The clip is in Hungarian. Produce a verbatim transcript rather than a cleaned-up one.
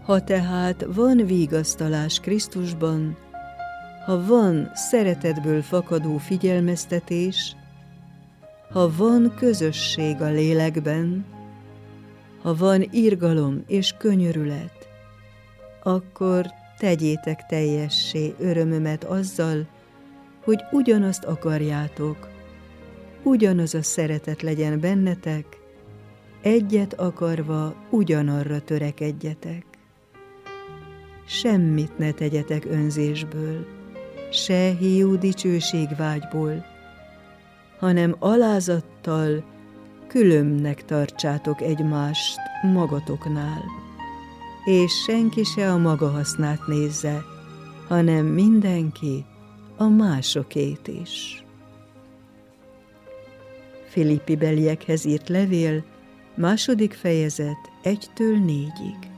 Ha tehát van vigasztalás Krisztusban, ha van szeretetből fakadó figyelmeztetés, ha van közösség a lélekben, ha van irgalom és könyörület, akkor tegyétek teljessé örömömet azzal, hogy ugyanazt akarjátok, ugyanaz a szeretet legyen bennetek, egyet akarva ugyanarra törekedjetek. Semmit ne tegyetek önzésből, se hiú dicsőségvágyból, hanem alázattal különbnek tartsátok egymást magatoknál, és senki se a maga hasznát nézze, hanem mindenki a másokét is. Filippi beliekhez írt levél, második fejezet, egytől négyig.